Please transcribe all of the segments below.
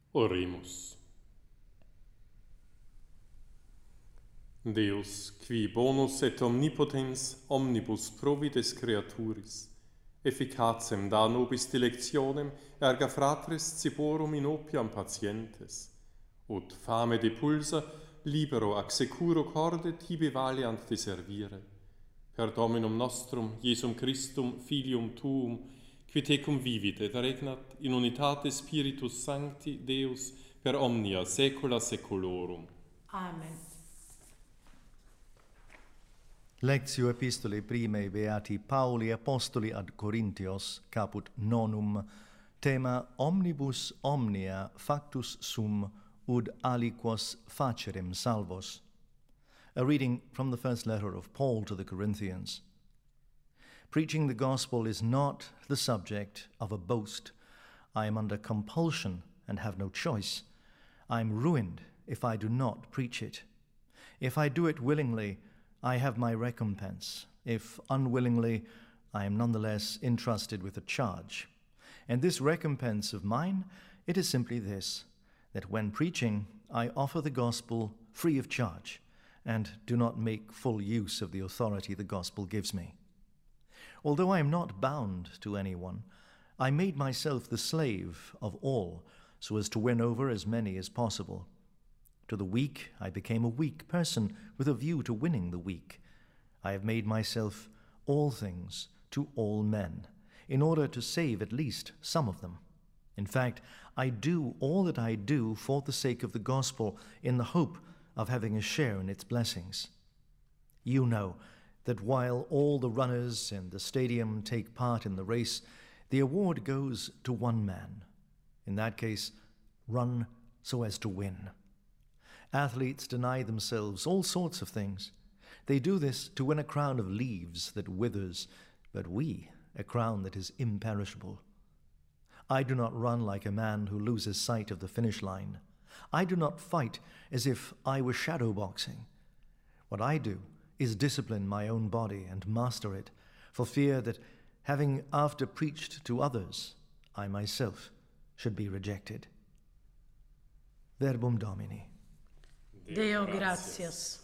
Oremus. Deus, qui bonus et omnipotens omnibus provides creaturis, efficacem da nobis dilectionem erga fratres ciborum in opiam patientes, ut fame depulsa libero ac securo corde tibi valiant de servire, per Dominum nostrum, Iesum Christum, Filium Tuum, qui tecum vivit et regnat in unitate Spiritus Sancti Deus per omnia saecula saeculorum. Amen. Lectio Epistolae Primae Beati Pauli Apostoli ad Corinthios, caput 9, tema omnibus omnia factus sum ud aliquos facerem salvos. A reading from the first letter of Paul to the Corinthians. Preaching the gospel is not the subject of a boast. I am under compulsion and have no choice. I am ruined if I do not preach it. If I do it willingly, I have my recompense. If unwillingly, I am nonetheless entrusted with a charge. And this recompense of mine, it is simply this, that when preaching, I offer the gospel free of charge, and do not make full use of the authority the gospel gives me. Although I am not bound to anyone, I made myself the slave of all, so as to win over as many as possible. To the weak, I became a weak person with a view to winning the weak. I have made myself all things to all men, in order to save at least some of them. In fact, I do all that I do for the sake of the gospel, in the hope of having a share in its blessings. You know that while all the runners in the stadium take part in the race, the award goes to one man. In that case, run so as to win. Athletes deny themselves all sorts of things. They do this to win a crown of leaves that withers, but we, a crown that is imperishable. I do not run like a man who loses sight of the finish line. I do not fight as if I were shadow boxing. What I do is discipline my own body and master it, for fear that, having after preached to others, I myself should be rejected. Verbum Domini. Deo gratias.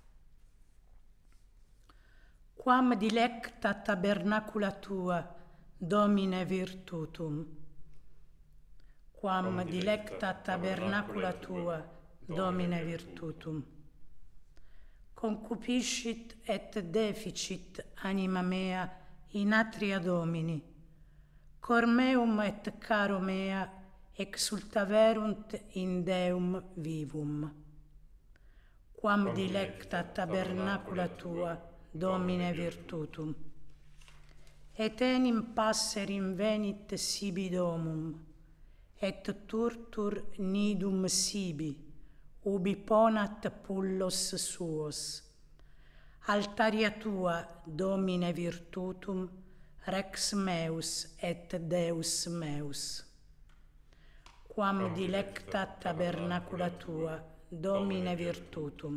Quam dilecta tabernacula tua, Domine virtutum. Quam dilecta tabernacula tua, Domine virtutum. Concupiscit et deficit anima mea in atria Domini. Cor meum et caro mea exultaverunt in Deum vivum. Quam dilecta tabernacula tua, Domine virtutum. Et enim passerim venit sibi domum, et turtur nidum sibi, ubi ponat pullos suos. Altaria tua, Domine virtutum, rex meus et Deus meus. Quam dilecta tabernacula tua, Domine virtutum.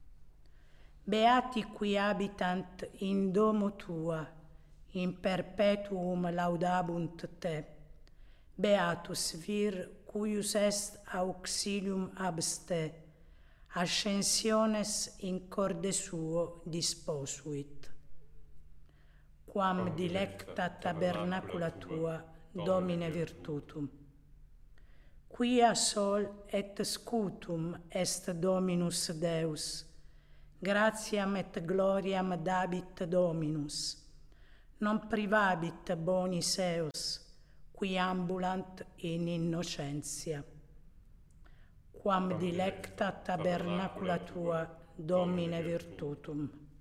Beati qui habitant in domo tua, in perpetuum laudabunt te. Beatus vir cuius est auxilium abste, ascensiones in corde suo disposuit. Quam dilecta tabernacula tua, Domine virtutum. Quia sol et scutum est Dominus Deus, gratiam et gloriam dabit Dominus, non privabit bonis eos, qui ambulant in innocentia. Quam dilecta tabernacula tua, Domine virtutum.